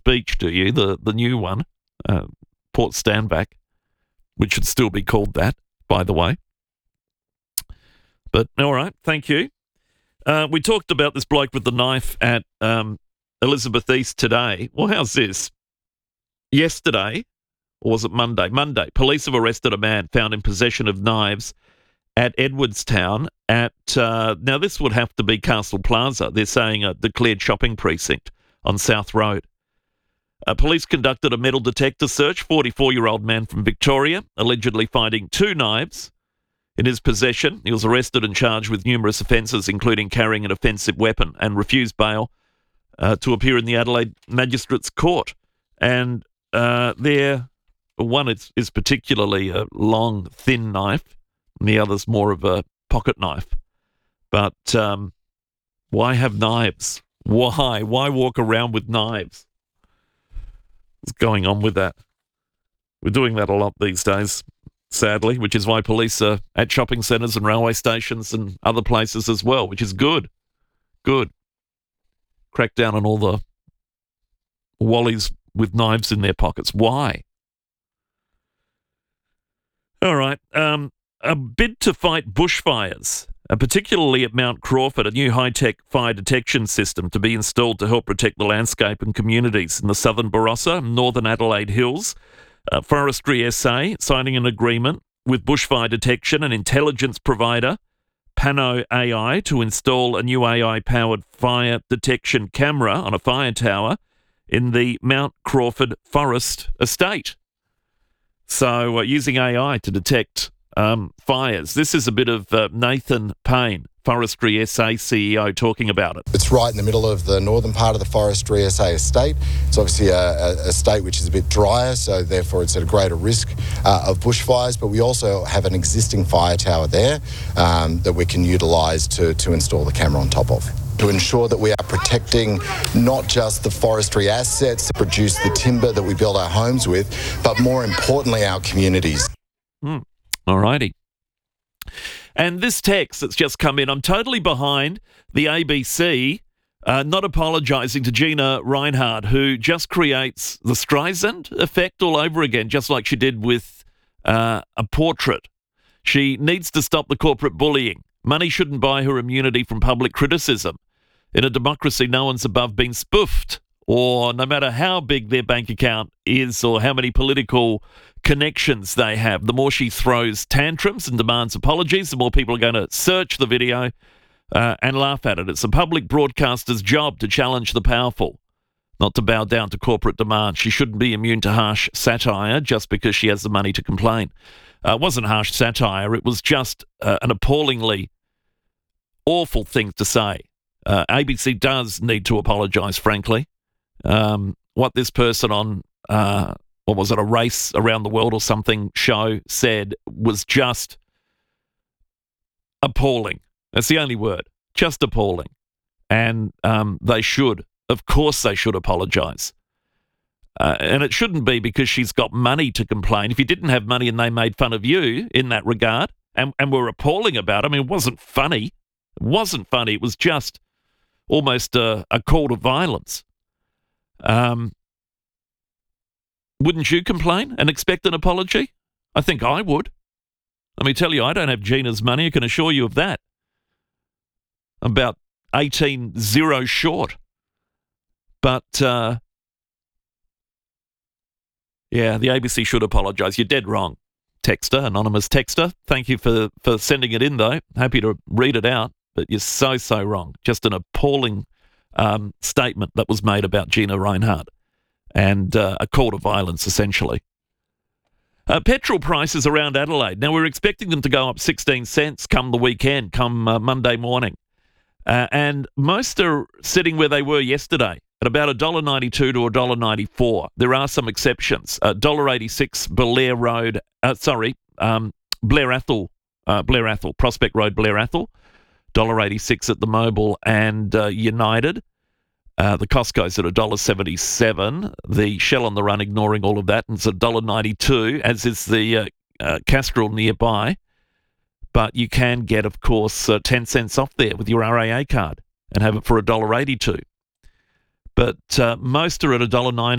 Beach, do you? The new one, Port Stanback, which should still be called that, by the way. But all right, thank you. We talked about this bloke with the knife at Elizabeth East today. Well, how's this? Yesterday, or was it Monday? Monday, police have arrested a man found in possession of knives at Edwardstown now this would have to be Castle Plaza. They're saying a declared shopping precinct on South Road. Police conducted a metal detector search. 44-year-old man from Victoria, allegedly finding 2 knives in his possession. He was arrested and charged with numerous offences, including carrying an offensive weapon, and refused bail to appear in the Adelaide Magistrates Court. And one is particularly a long, thin knife, and the other's more of a pocket knife. But why have knives? Why? Why walk around with knives? What's going on with that? We're doing that a lot these days, sadly, which is why police are at shopping centres and railway stations and other places as well, which is good. Good. Crack down on all the wallies with knives in their pockets. Why? All right. A bid to fight bushfires, particularly at Mount Crawford, a new high-tech fire detection system to be installed to help protect the landscape and communities in the southern Barossa and northern Adelaide Hills. Forestry SA signing an agreement with bushfire detection and intelligence provider Pano AI to install a new AI-powered fire detection camera on a fire tower in the Mount Crawford Forest Estate. So using AI to detect fires. This is a bit of Nathan Payne, Forestry SA CEO, talking about it. It's right in the middle of the northern part of the Forestry SA estate. It's obviously a estate which is a bit drier, so therefore it's at a greater risk of bushfires, but we also have an existing fire tower there that we can utilise to install the camera on top of, to ensure that we are protecting not just the forestry assets that produce the timber that we build our homes with, but more importantly, our communities. All righty. And this text that's just come in, I'm totally behind the ABC not apologising to Gina Rinehart, who just creates the Streisand effect all over again, just like she did with a portrait. She needs to stop the corporate bullying. Money shouldn't buy her immunity from public criticism. In a democracy, no one's above being spoofed, or no matter how big their bank account is or how many political connections they have. The more she throws tantrums and demands apologies, the more people are going to search the video and laugh at it. It's a public broadcaster's job to challenge the powerful, not to bow down to corporate demand. She shouldn't be immune to harsh satire just because she has the money to complain. It wasn't harsh satire. It was just an appallingly awful thing to say. ABC does need to apologise, frankly. What this person on, what was it, a Race Around the World or something show said was just appalling. That's the only word. Just appalling. And they should. Of course they should apologise. And it shouldn't be because she's got money to complain. If you didn't have money and they made fun of you in that regard and were appalling about it, I mean, it wasn't funny. It wasn't funny. It was just almost a call to violence. Wouldn't you complain and expect an apology? I think I would. Let me tell you, I don't have Gina's money. I can assure you of that. I'm about 18-0 short. But, yeah, the ABC should apologise. You're dead wrong, texter, anonymous texter. Thank you for sending it in, though. Happy to read it out. But you're so wrong. Just an appalling statement that was made about Gina Rinehart and a call to violence, essentially. Petrol prices around Adelaide. Now, we're expecting them to go up 16 cents come the weekend, come Monday morning. And most are sitting where they were yesterday, at about $1.92 to $1.94. There are some exceptions. $1.86 Blair Athol, Prospect Road, Blair Athol. $1.86 at the Mobil and United. The Costco's at $1.77. The Shell on the Run, ignoring all of that, and it's $1.92, as is the Castrol nearby. But you can get, of course, 10 cents off there with your RAA card and have it for $1.82. But most are at $1.90.